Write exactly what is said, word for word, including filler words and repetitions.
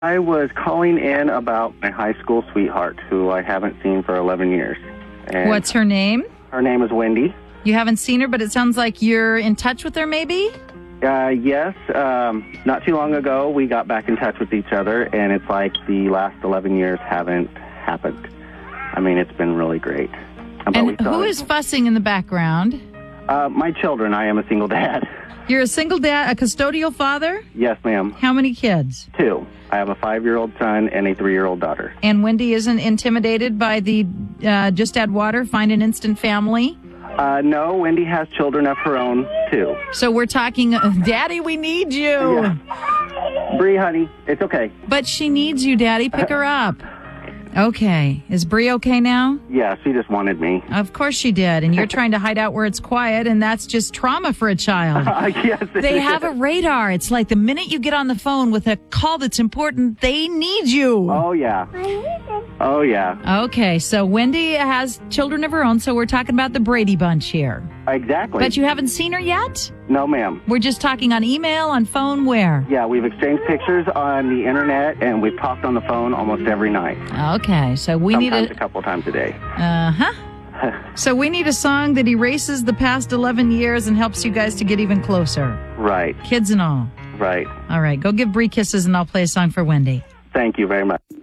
I was calling in about my high school sweetheart, who I haven't seen for eleven years. And What's her name? her name is Wendy. You haven't seen her, but it sounds like you're in touch with her, maybe? Uh, yes, um, not too long ago, we got back in touch with each other, and it's like the last eleven years haven't happened. I mean, it's been really great. But we And saw who it. is fussing in the background? Uh, my children. I am a single dad. You're a single dad, a custodial father? Yes, ma'am. How many kids? Two. I have a five-year-old son and a three-year-old daughter. And Wendy isn't intimidated by the uh, just add water, find an instant family? Uh, no, Wendy has children of her own, too. So we're talking, uh, Daddy, we need you. Yeah. Bree, honey, it's okay. But she needs you, Daddy. Pick her up. Okay. Is Bree okay now? Yeah, she just wanted me. Of course she did. And you're trying to hide out where it's quiet, and that's just trauma for a child. Uh, yes, it They is. have a radar. It's like the minute you get on the phone with a call that's important, they need you. Oh, yeah. Oh, yeah. Okay, so Wendy has children of her own, so we're talking about the Brady Bunch here. Exactly. But you haven't seen her yet? No, ma'am. We're just talking on email, on phone, where? Yeah, we've exchanged pictures on the internet, and we've talked on the phone almost every night. Okay, so we need Sometimes a... a couple times a day. Uh-huh. So we need a song that erases the past eleven years and helps you guys to get even closer. Right, Kids and all. right. All right, go give Bree kisses and I'll play a song for Wendy. Thank you very much.